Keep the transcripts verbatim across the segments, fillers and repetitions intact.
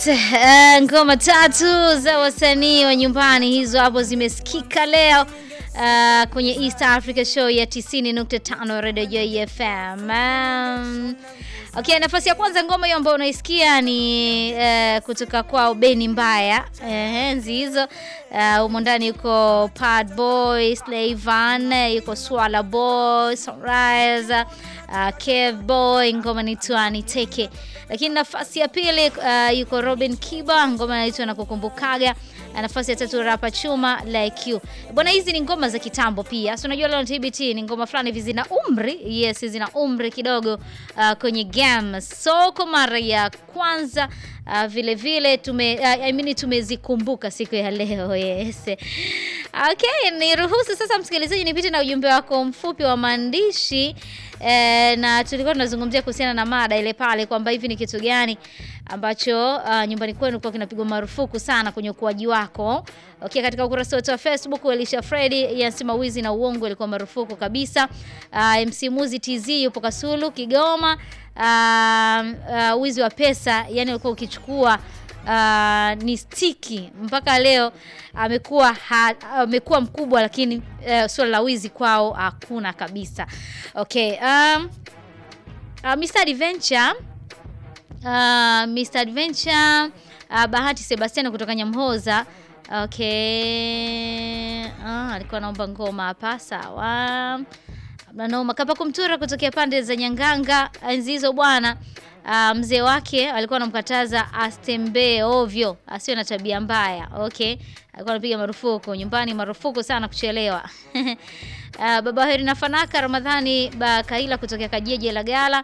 uh, ngoma tatu za wasanii wa nyumbani hizo hapo zimesikika leo uh, kwenye East Africa Show ya tisini nukta tano Radio Joy F M. Um, okay, nafasi ya kwanza ngoma hiyo ambayo unaisikia ni uh, kutoka kwa Beni Mbaya. Eh, enzi hizo uh, umo ndani yuko Pad Boy, Slayvan, yuko Swala Boy, Sunrise, uh, Kev Boy, ngoma ni Tuani Teke. Lakini nafasi ya pili uh, yuko Robin Kiba, ngoma inaitwa Nakukumbukaga. Nafasi ya tatu Rapa Chuma Like You. Bwana, hizi ni ngoma za kitambo pia. So unajua leo T B T ni ngoma fulani hivi zina umri. Yes, zina umri kidogo uh, kwenye game. So kwa mara ya kwanza uh, vile vile tume uh, I mean tumezikumbuka siku ya leo. Yes. Okay, niruhusu sasa msikilizaji nipite na ujumbe wako mfupi wa maandishi. E, na tulikuwa tunazungumzia kuhusiana na mada ile pale kwamba hivi ni kitu gani ambacho uh, nyumbani kwenu kwa kinapigwa marufuku sana kwenye ukuaji wako. Okay, katika ukurasa wetu wa Facebook Elisha Freddy yanasema wizi na uongo ilikuwa marufuku kabisa. Uh, M C Muzi T Z yupo Kasulu Kigoma. Uh, uh, wizi wa pesa yani ulikuwa ukichukua Uh, ni stiki mpaka leo amekuwa amekuwa mkubwa, lakini uh, swala la wizi kwao hakuna kabisa. Okay, um uh, mister Adventure uh, mister Adventure uh, Bahati Sebastian kutoka Nyamhoza. Okay, ah, alikuwa anaomba ngoma hapa, sawa. Mnanoma Kapa Kumtura kutokea pande za Nyanganga. Enzi hizo bwana, Uh, mzee wake alikuwa anamkataza asitembee ovyo, asiwe na tabia mbaya. Okay, alikuwa anapiga marufuku nyumbani, marufuku sana kuchelewa. uh, baba Heri na Fanaka Ramadhani Bakaila kutokea Kajeje la Gala.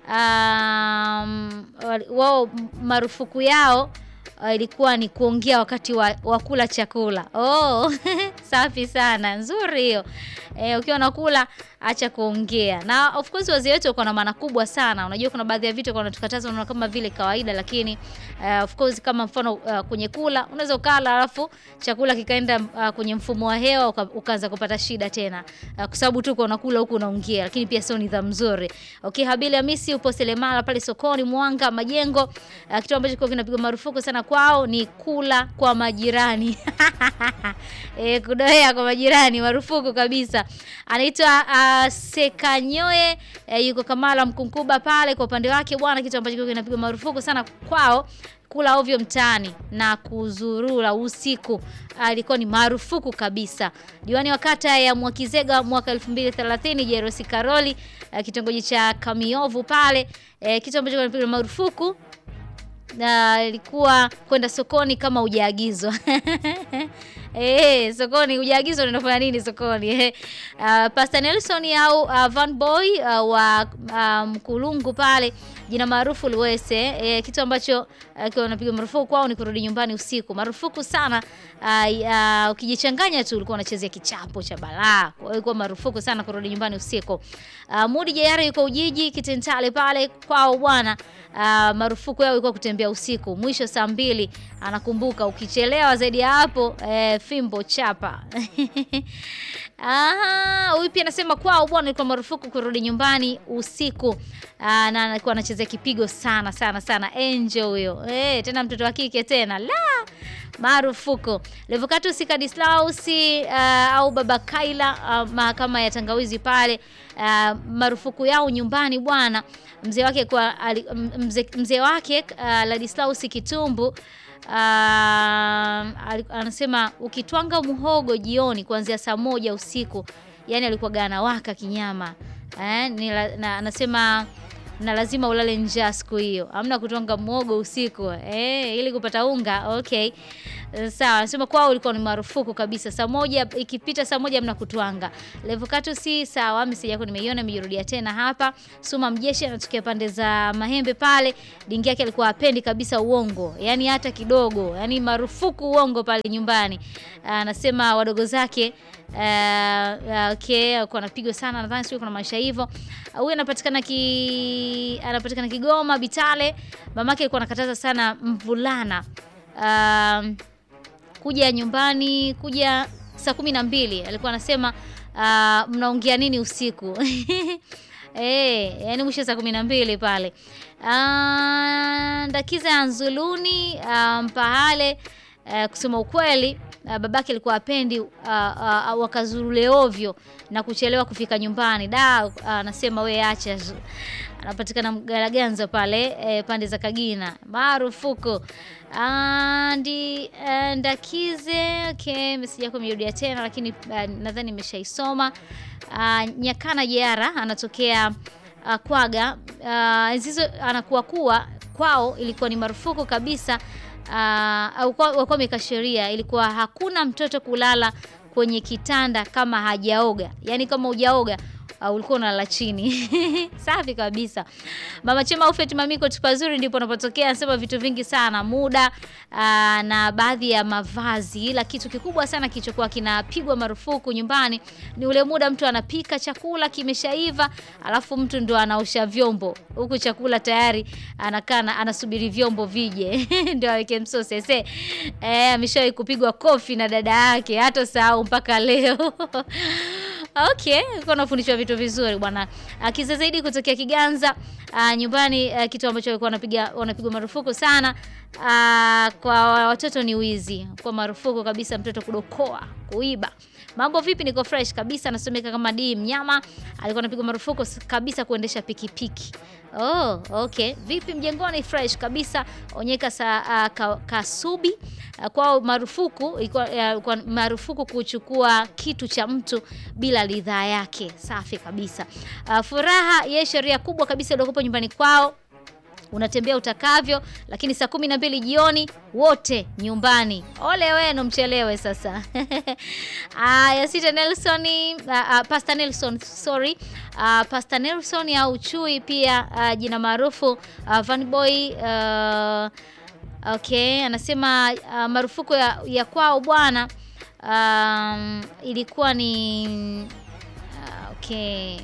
Um, wao marufuku yao uh, ilikuwa ni kuongea wakati wa, wa kula chakula. Oh, safi sana, nzuri hiyo. Eh, ukiwa unakula acha kuongea. Na of course wazee wetu wako na maana kubwa sana. Unajua kuna baadhi ya vitu kwa wanatukataza unaona kama vile kawaida, lakini uh, of course kama mfano uh, kwenye kula unaweza ukala alafu chakula kikaenda uh, kwenye mfumo wa hewa uka, ukaanza kupata shida tena uh, kwa sababu tu uko unakula huku unaongea, lakini pia sio nidhamu nzuri. Okay, Habili Hamisi upo Selemala pale sokoni Mwanga Majengo. Uh, kitu ambacho kwa kinapigwa marufuku sana kwao ni kula kwa majirani. eh, kudoea kwa majirani marufuku kabisa. Anaitwa uh, Sekanyoe uh, yuko Kamala Mkunkuba pale. Kwa upande wake bwana, kitu ambacho kinapigwa marufuku sana kwao kula ovyo mtaani na kuzurura usiku alikuwa uh, ni marufuku kabisa. Diwani wa kata ya Mwakizega mwaka elfu mbili thelathini Jerosi Karoli uh, kitongoji cha Kamiovu pale uh, kitu ambacho kinapigwa marufuku na ilikuwa kwenda sokoni kama hujaagizwa. Eh, sokoni hujaagizwa unafanya nini sokoni? Eh, uh, Pastor Nelson au uh, Van Boy uh, wa uh, Mkulungu pale jina maarufu Luwese. Eh, kitu ambacho uh, kwa unapiga marufuku kwao ni kurudi nyumbani usiku. Marufuku sana. Uh, uh, ukijichanganya tu ulikuwa unachezea kichapo cha balaa. Kwa hiyo kwa marufuku sana kurudi nyumbani usiku. Uh, Mudi Jayara yuko Ujiji Kitentale pale kwao bwana. Uh, marufuku yao ilikuwa kutembea usiku mwisho saa mbili. Anakumbuka ukichelewa zaidi ya hapo eh, fimbo chapa. Ah, huyu pia anasema kwao bwana ilikuwa marufuku kurudi nyumbani usiku. Ah, na alikuwa anachezea kipigo sana sana sana. Angel huyo. Eh, tena mtoto wa kike tena. La! Marufuku. Levokato Sikadislausi uh, au Baba Kaila uh, mahakama ya Tangawizi pale uh, marufuku yao nyumbani bwana. Mzee wake kwa mzee mze wake uh, Ladislausi Kitumbu uh, anasema ukitwanga muhogo jioni kuanzia saa moja usiku, yani alikuwa gana waka kinyama. Eh, ni la, na, anasema na lazima ulale njaa siku hiyo. Hamna kutwanga muhogo usiku eh ili kupata unga. Okay. Sawa, nasema kwao ulikuwa ni marufuku kabisa. Saa moja ikipita saa moja mna kutwanga. Levokato si sawa, message yako nimeiona imejirudia tena hapa. Suma Mjeshi anatokea pande za Mahembe pale. Dingi yake alikuwa hapendi kabisa uongo. Yaani hata kidogo. Yaani marufuku uongo pale nyumbani. Anasema wadogo zake Uh, uh, okay, kwa anapigwa sana nadhani sio kuna maisha hivyo. Huyu uh, anapatikana ki anapatikana Kigoma Bitale. Mamake alikuwa anakataza sana mvulana uh, kuja nyumbani kuja saa kumi na mbili. Alikuwa anasema uh, mnaongea nini usiku? Eh, yani mwisho saa kumi na mbili pale. Ah, Ndakiza ya Nzuluni ah, Mpahale uh, kusema ukweli uh, babake alikuwa apendi uh, uh, wakazurule ovyo na kuchelewa kufika nyumbani. Da anasema uh, we acha. Anapatikana Mgaraganza pale eh, pande za Kagina. Marufuku. Andi uh, Ndakize okay, message yako imerudia tena lakini uh, nadhani nimeshaisoma. Uh, Nyakana Jara anatokea uh, Kwaga. Uh, Zizo anakuwa kuwa kwao ilikuwa ni marufuku kabisa uh, au kwa kwa sheria ilikuwa hakuna mtoto kulala kwenye kitanda kama hajaoga. Yaani kama hujaoga uh, ulikuwa unalala chini. Safi kabisa. Mama Chema Ufet Mamiko Tupazuri ndipo unapotokea, anasema vitu vingi sana muda uh, na baadhi ya mavazi, ila kitu kikubwa sana kilichokuwa kinapigwa marufuku nyumbani ni ule muda mtu anapika chakula kimeshaiva alafu mtu ndo anaosha vyombo huku chakula tayari anakaa anasubiri vyombo vije ndio aweke msosi. Sasa eh ameshawahi kupigwa kofi na dada yake hata sahau mpaka leo. Okay, uko nafundishwa vitu vizuri bwana. Akiza zaidi kutokea Kiganza uh, nyumbani uh, kitu ambacho walikuwa wanapiga wanapigwa marufuku sana uh, kwa watoto ni wizi. Kwa marufuku kabisa mtoto kudokoa, kuiba. Mambo vipi? Niko fresh kabisa, nasomeka kama D Mnyama. Alikuwa anapigwa marufuku kabisa kuendesha pikipiki. Oh, okay. Vipi Mjengoni? Fresh kabisa. Onyeka sa uh, ka, Kasubi uh, kwa marufuku ilikuwa uh, kwa marufuku kuchukua kitu cha mtu bila ridhaa yake. Safi kabisa. Uh, Furaha ye sheria kubwa kabisa iliyokuwa nyumbani kwao. Unatembea utakavyo lakini saa kumi na mbili jioni wote nyumbani. Ole wenu mchelewe sasa. Ah, ya sita Nelson, uh, uh, Pastor Nelson, sorry. Uh, Pastor Nelson au Chui pia uh, jina maarufu uh, Van Boy uh, okay, anasema uh, marufuku ya, ya kwao bwana um, ilikuwa ni uh, okay.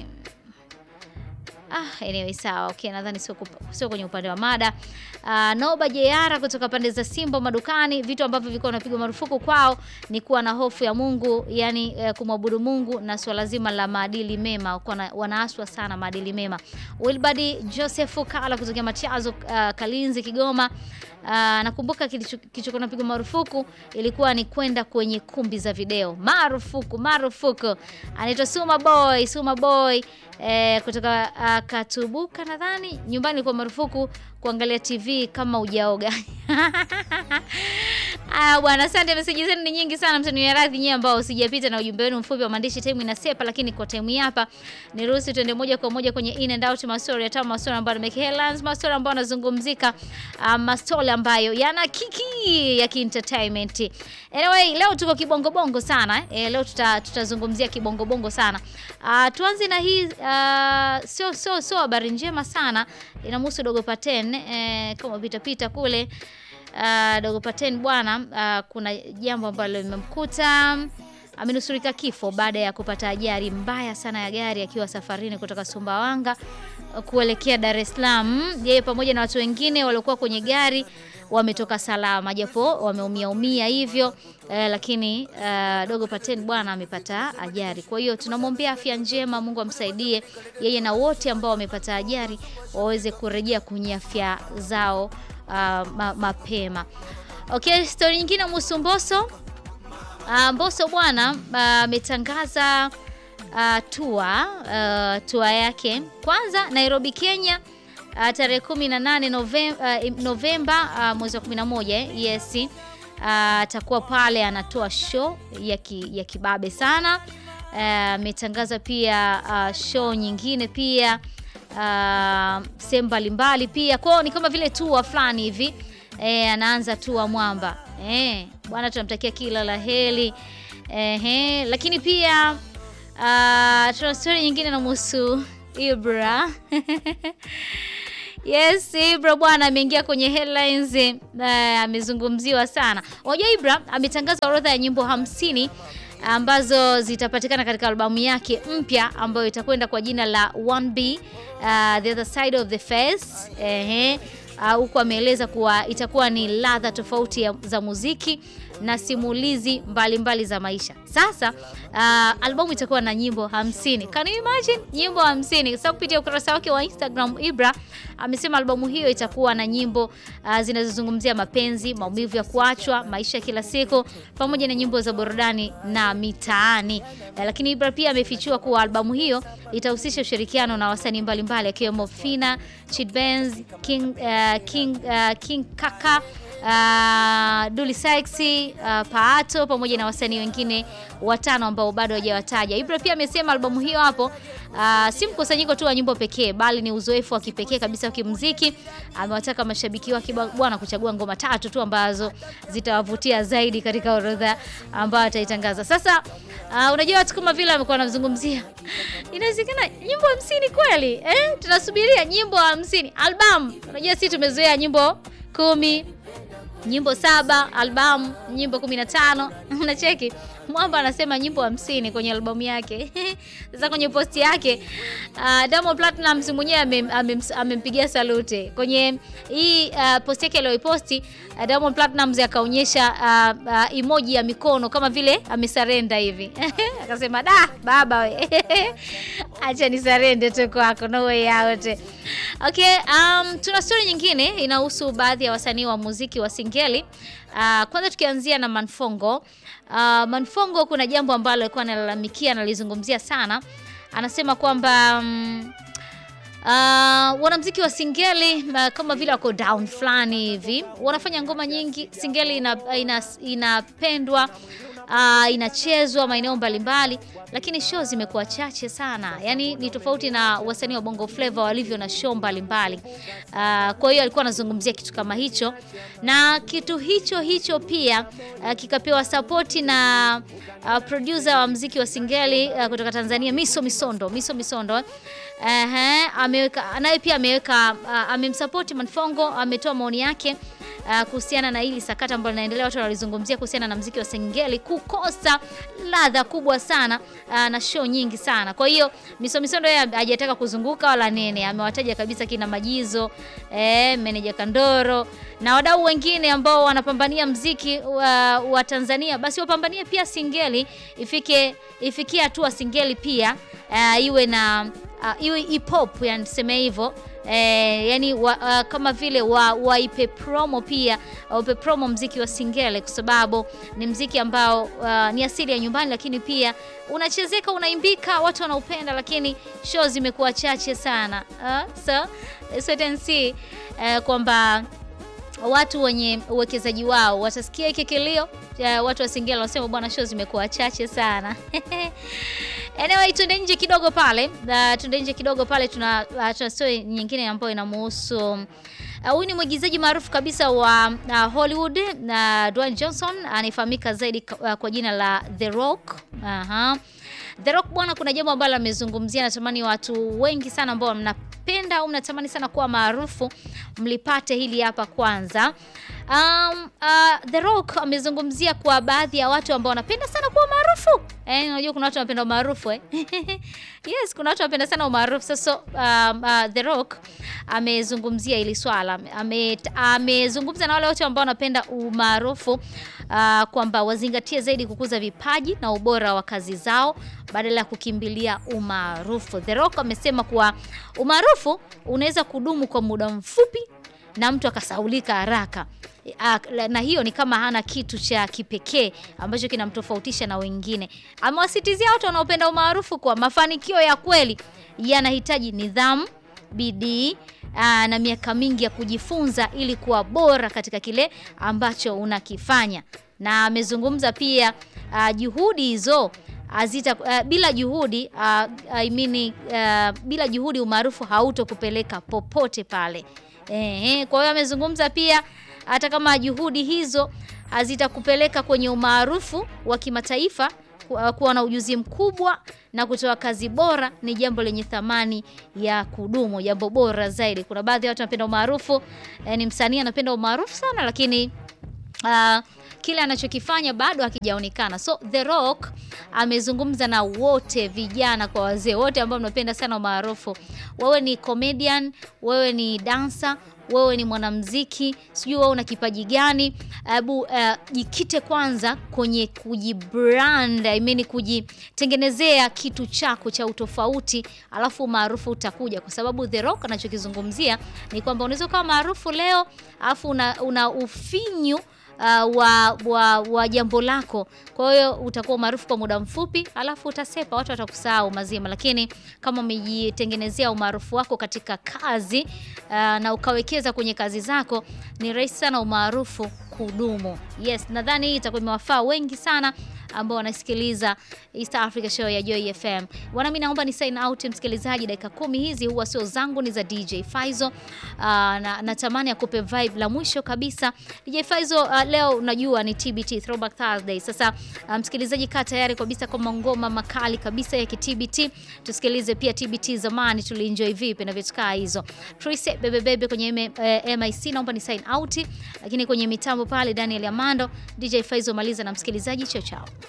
Ah, anyway sawa. Okay, nadhani sio sio kwenye upande wa mada. Uh, Noba Jeyara kutoka pande za Simba madukani, vitu ambavyo vilikuwa vinapigwa marufuku kwao ni kuwa na hofu ya Mungu, yani uh, kumwabudu Mungu na swala zima la maadili mema. Kwa wanaaswa sana maadili mema. Wilbadi Joseph Kala kutoka Matiazo uh, Kalinzi Kigoma. Uh, nakumbuka kilichokuwa napigwa marufuku ilikuwa ni kwenda kwenye kumbi za video. Marufuku, marufuku. Anaitwa Suma Boy, Suma Boy eh, kutoka uh, Katubuka nadhani. Nyumbani ilikuwa marufuku kuangalia T V kama hujaoga. Ah bwana, asante. Message zenu ni nyingi sana, mtani radhi nyinyi ambao usijapita na ujumbe wenu mfupi wa maandishi. Time inasepa, lakini kwa time hapa niruhusu tuende moja kwa moja kwenye in and out mastori ya tamu, mastori ambayo make headlines, mastori ambayo yanazungumzika, uh, mastori ambayo yana kiki ya entertainment. Anyway, leo tuko kibongo bongo sana eh, leo tuta, tutazungumzia kibongo bongo sana. Uh, tuanze na hii uh, sio sio sio habari njema sana, inamhusu Dogo Paten eh, kama pita pita kule. Uh, Dogo Paten bwana, uh, kuna jambo ambalo limemkuta. Amenusurika kifo baada ya kupata ajali mbaya sana ya gari akiwa safarini kutoka Sumbawanga kuelekea Dar es Salaam. Yeye pamoja na watu wengine waliokuwa kwenye gari wametoka salama, japo wameumia umia hivyo eh, lakini uh, Dogo Paten bwana amepata ajali. Kwa hiyo tunamwombea afya njema, Mungu amsaidie yeye na wote ambao wamepata ajali waweze kurejea kwenye afya zao uh, ma, mapema. Okay, story nyingine mhusu Mbosso. Uh, Mbosso bwana ametangaza uh, uh, tour uh, tour yake kwanza Nairobi Kenya uh, tarehe kumi na nane Novemba uh, Novemba uh, mwezi wa kumi na moja eh, yes. Atakuwa uh, pale anatoa show ya ki, ya kibabe sana. Ametangaza uh, pia uh, show nyingine pia uh, sehemu mbalimbali pia. Kwao ni kama vile tour fulani hivi. Eh, anaanza tour mwamba. Eh, bwana tunamtakia kila la heri. Eh, lakini pia uh, tuna story nyingine na muhusu Ibra. Yes, Ibra bwana ameingia kwenye headlines, amezungumziwa uh, sana. Unajua Ibra ametangaza orodha ya nyimbo hamsini ambazo zitapatikana katika albamu yake mpya ambayo itakwenda kwa jina la one B, uh, The Other Side of the Face. Eh, huko uh, ameeleza kuwa itakuwa ni ladha tofauti ya, za muziki na simulizi mbalimbali mbali za maisha. Sasa uh, albamu itakuwa na nyimbo hamsini. Can you imagine? Nyimbo hamsini. Sasa kupitia ukurasa wake wa Instagram, Ibra amesema albamu hiyo itakuwa na nyimbo uh, zinazozungumzia mapenzi, maumivu ya kuachwa, maisha ya kila siku pamoja na nyimbo za burudani na mitaani. Uh, lakini Ibra pia amefichua kuwa albamu hiyo itahusisha ushirikiano na wasanii mbalimbali akiwemo Fina, Chid Benz, King uh, King uh, King Kaka, Uh, Dully Sykes, uh, Paato pamoja na wasanii wengine watano ambao bado hajawataja. Ibra pia amesema albamu hiyo hapo uh, si mkusanyiko tu wa nyimbo pekee bali ni uzoefu wa kipekee kabisa wa kimuziki. Amewataka mashabiki wake bwana kuchagua ngoma tatu tu ambazo zitawavutia zaidi katika orodha ambayo ataitangaza. Sasa uh, unajua watu kama vile amekuwa anazungumzia inawezekana nyimbo hamsini kweli? Eh, tunasubiria nyimbo hamsini album. Unajua sisi tumezoea nyimbo kumi, nyimbo saba, albamu nyimbo kumi na tano. Unacheki Mwamba anasema nyimbo hamsini kwenye albamu yake. Sasa kwenye posti yake uh, Diamond Platnumz mwenyewe amempigia salute. Kwenye hii uh, posti yake aliyoiposti uh, Diamond Platnumz akaonyesha uh, uh, emoji ya mikono kama vile amesarenda hivi. Akasema da baba we. Acha ni sarende tu kwako, no way out. Okay, um, tuna story nyingine inahusu baadhi ya wasanii wa muziki wa Singeli. Uh, kwanza tukianzia na Manfongo. Uh, Manfongo kuna jambo ambalo alikuwa analalamikia na alizungumzia sana. Anasema kwamba um, uh, wanamuziki wa Singeli uh, kama vile wako down flani hivi. Wanafanya ngoma nyingi, Singeli ina, ina, inapendwa, uh, inachezwa maeneo mbalimbali, lakini show zimekuwa chache sana. Yaani ni tofauti na wasanii wa Bongo Flava walivyo na show mbalimbali. Uh, kwa hiyo alikuwa anazungumzia kitu kama hicho, na kitu hicho hicho pia uh, kikapewa support na uh, producer wa muziki wa Singeli uh, kutoka Tanzania, Miso Misondo. Miso Misondo eh uh, ameweka naye pia ameweka uh, amemsupport Manfongo, ametoa maoni yake Uh, kuhusiana na hili sakata ambalo linaendelea. Watu walizungumzia kuhusiana na muziki wa Singeli kukosa ladha kubwa sana uh, na show nyingi sana. Kwa hiyo Miso Misondo yeye hajataka kuzunguka wala nene, amewataja kabisa kina Majizo, eh, Meneja Kandoro na wadau wengine ambao wanapambania muziki wa, wa Tanzania, basi wapambanie pia Singeli ifike ifikie hatua Singeli pia uh, iwe na uh, iwe hip hop, yani tuseme hivyo. Eh, yani wa, uh, kama vile wa, waipe promo pia waipe promo mziki wa Singeli, kwa sababu ni mziki ambao uh, ni asili ya nyumbani, lakini pia unachezeka, unaimbika, watu wanaupenda, lakini show zimekuwa chache sana. uh, so so can see uh, kwamba watu wenye uwekezaji wao watasikia hiki kilio. Uh, watu wa Singeli wanasema bwana, show zimekuwa chache sana. Anyway, tuende nje kidogo pale. Uh, tuende nje kidogo pale tuna uh, tuna story nyingine ambayo inamhusu huyu uh, ni mwigizaji maarufu kabisa wa uh, Hollywood na uh, Dwayne Johnson, anafahamika zaidi uh, kwa jina la The Rock. Aha. The Rock bwana, kuna jambo ambalo amezungumzia, natamani watu wengi sana ambao mnapenda au mnatamani sana kuwa maarufu mlipate hili hapa kwanza. Um, uh, The Rock amezungumzia kwa baadhi ya watu ambao wanapenda sana kuwa maarufu. Eh, unajua kuna watu wanapenda maarufu eh. Yes, kuna watu wanapenda sana maarufu. Sasa um, uh, The Rock amezungumzia hili swala. Ame amezungumza na wale watu ambao wanapenda umaarufu uh, kwamba wazingatie zaidi kukuza vipaji na ubora wa kazi zao badala ya kukimbilia umaarufu. The Rock amesema kuwa umaarufu unaweza kudumu kwa muda mfupi na mtu akasaulika haraka. Na hiyo ni kama hana kitu cha kipekee ambacho kinamtofautisha na wengine. Amewasitizia watu wanaopenda umaarufu kwa mafanikio ya kweli yanahitaji nidhamu, bidii na miaka mingi ya kujifunza ili kuwa bora katika kile ambacho unakifanya. Na amezungumza pia uh, juhudi hizo azita uh, bila juhudi uh, I mean uh, bila juhudi umaarufu hautokupeleka popote pale. Eh, kwa hiyo amezungumza pia hata kama juhudi hizo hazitakupeleka kwenye umaarufu wa kimataifa, kuwa na ujuzi mkubwa na kutoa kazi bora ni jambo lenye thamani ya kudumu, jambo bora zaidi. Kuna baadhi ya watu wanapenda umaarufu, eh, ni msanii anapenda umaarufu sana, lakini uh, kile anachokifanya bado hakijaonekana. So The Rock amezungumza na wote, vijana kwa wazee, wote ambao mnapenda sana umaarufu. Wewe ni comedian, wewe ni dancer, wewe ni mwanamuziki, sijui wewe una kipaji gani, hebu uh, jikite kwanza kwenye kujibrand, I mean kujitengenezea kitu chako cha utofauti, alafu maarufu utakuja, kwa sababu The Rock anachokizungumzia ni kwamba unaweza kuwa maarufu leo alafu una, una ufinyu Uh, wa, wa, wa jambo lako. Kwa hiyo utakuwa maarufu kwa muda mfupi, alafu utasepa, watu watakusahau mazima. Lakini kama umejitengenezea umaarufu wako katika kazi uh, na ukawekeza kwenye kazi zako, ni rahisi sana umaarufu kudumu. Yes, nadhani hii itakuwa imewafaa wengi sana ambao wanasikiliza East Africa Show ya Joy F M. Wana, mimi naomba ni sign out msikilizaji, dakika kumi hizi huwa sio zangu, ni za D J Faizo. Uh, na natamani akupe vibe la mwisho kabisa. D J Faizo, uh, leo unajua ni T B T, Throwback Thursday. Sasa uh, msikilizaji, kaa tayari kabisa kwa ngoma makali kabisa ya T B T. Tusikilize pia T B T zamani tulienjoy vipi na vitu kaa hizo. Trace bebe bebe kwenye M I C, naomba ni sign out. Lakini kwenye mitambo pale Daniel Amando, D J Faizo maliza na msikilizaji, chao chao.